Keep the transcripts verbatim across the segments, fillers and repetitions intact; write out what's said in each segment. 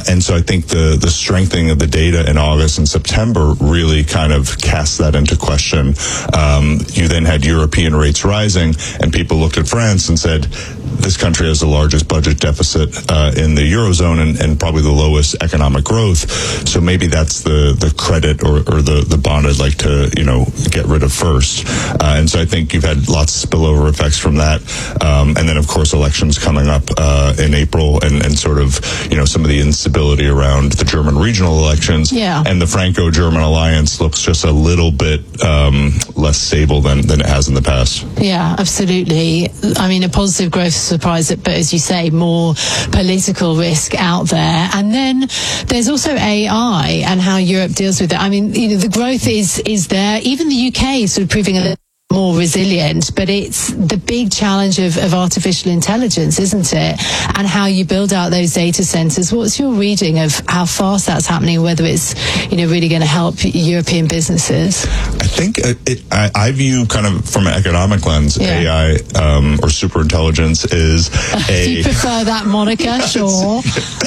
and so I think the, the strengthening of the data in August and September really kind of cast that into question. Um, you then had European rates rising, and people looked at France and said, this country has the largest budget deficit uh, in the Eurozone and, and probably the lowest economic growth. So maybe that's the, the credit or, or the, the bond I'd like to, you know, get rid of first. Uh, and so I think you've had lots of spillover effects from that. Um, and then, of course, elections coming up uh, in April and, and sort of, you know, some of the instability around the German regional elections. Yeah. And the Franco-German alliance looks just a little bit um, less stable than, than it has in the past. Yeah, absolutely. I mean, a positive growth surprise, but as you say, more political risk out there. And then there's also A I and how Europe deals with it. I mean, you know, the growth is is there. Even the U K is sort of proving a little more resilient, but it's the big challenge of, of artificial intelligence, isn't it? And how you build out those data centers. What's your reading of how fast that's happening, whether it's, you know, really going to help European businesses? I think it, it, I, I view kind of from an economic lens, yeah. A I um, or superintelligence is a... You prefer that moniker, sure.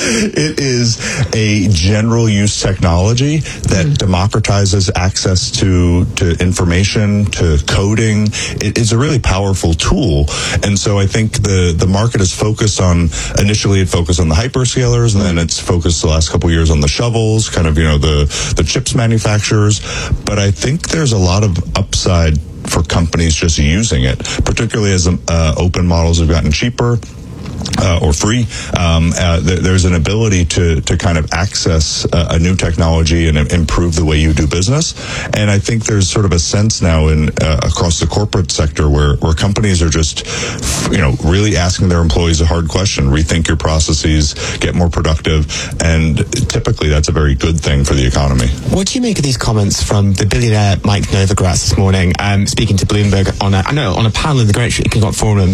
It is a general use technology that mm. democratizes access to, to information, to coding. It is a really powerful tool. And so I think the, the market is focused on, initially it focused on the hyperscalers, and then it's focused the last couple of years on the shovels, kind of, you know, the, the chips manufacturers. But I think there's a lot of upside for companies just using it, particularly as uh, open models have gotten cheaper. Uh, or free, um, uh, th- there's an ability to to kind of access uh, a new technology and improve the way you do business. And I think there's sort of a sense now in uh, across the corporate sector where, where companies are just, you know, really asking their employees a hard question, rethink your processes, get more productive, and typically that's a very good thing for the economy. What do you make of these comments from the billionaire Mike Novogratz this morning, um, speaking to Bloomberg on a, I know, on a panel in the Greenwich Economic Forum?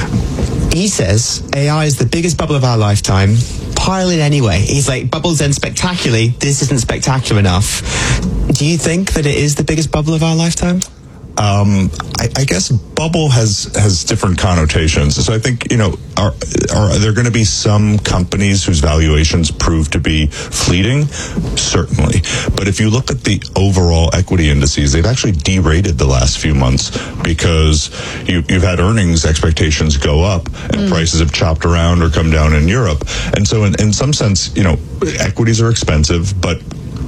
He says A I is the biggest bubble of our lifetime. Pile it anyway. He's like, bubbles end spectacularly. This isn't spectacular enough. Do you think that it is the biggest bubble of our lifetime? Um, I, I guess bubble has has different connotations. So I think, you know, are are there going to be some companies whose valuations prove to be fleeting? Certainly. But if you look at the overall equity indices, they've actually derated the last few months because you, you've had earnings expectations go up and mm. prices have chopped around or come down in Europe. And so in, in some sense, you know, equities are expensive, but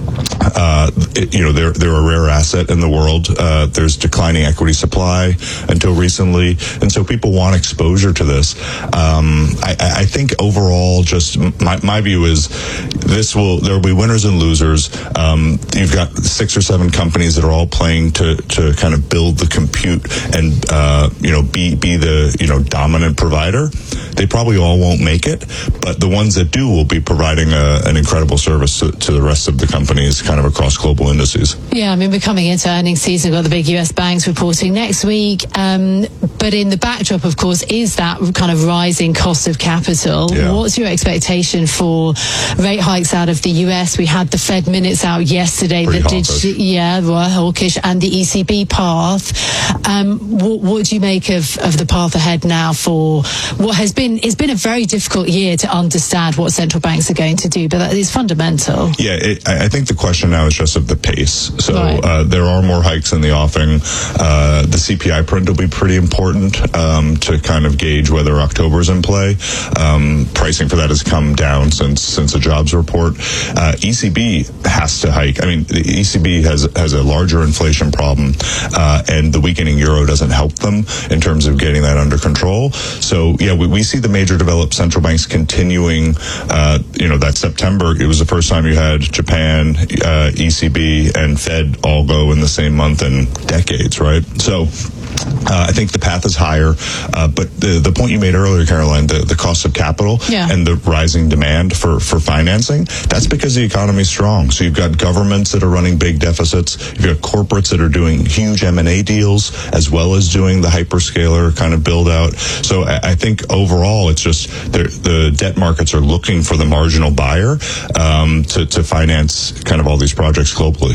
Uh, it, you know, they're they're a rare asset in the world. Uh, there's declining equity supply until recently, and so people want exposure to this. Um, I, I think overall, just my my view is this will there will be winners and losers. Um, you've got six or seven companies that are all playing to to kind of build the compute and uh, you know be be the you know dominant provider. They probably all won't make it, but the ones that do will be providing a, an incredible service to, to the rest of the companies kind of across global indices. Yeah, I mean, we're coming into earnings season. We've got the big U S banks reporting next week. Um, but in the backdrop, of course, is that kind of rising cost of capital. Yeah. What's your expectation for rate hikes out of the U S? We had the Fed minutes out yesterday. Pretty that did, hawkish. yeah, well, hawkish, and the E C B path. Um, what, what do you make of, of the path ahead now for what has been, it's been a very difficult year to understand what central banks are going to do, but that is fundamental. Yeah, it, I think the question now is just of the pace. So right. uh, there are more hikes in the offing. Uh, the C P I print will be pretty important um, to kind of gauge whether October's in play. Um, pricing for that has come down since since the jobs report. Uh, E C B has to hike. I mean, the E C B has has a larger inflation problem, uh, and the weakening euro doesn't help them in terms of getting that under control. So yeah, we, we see the major developed central banks continuing. Uh, you know, that September, it was the first time you had Japan, uh, E C B, and Fed all go in the same month in decades, right? So Uh, I think the path is higher, uh, but the the point you made earlier, Caroline, the, the cost of capital yeah. and the rising demand for, for financing, that's because the economy is strong. So you've got governments that are running big deficits, you've got corporates that are doing huge M and A deals, as well as doing the hyperscaler kind of build out. So I, I think overall, it's just the debt markets are looking for the marginal buyer um, to, to finance kind of all these projects globally.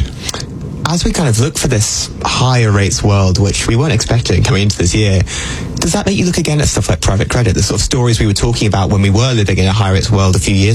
As we kind of look for this higher rates world, which we weren't expecting coming into this year, does that make you look again at stuff like private credit, the sort of stories we were talking about when we were living in a higher rates world a few years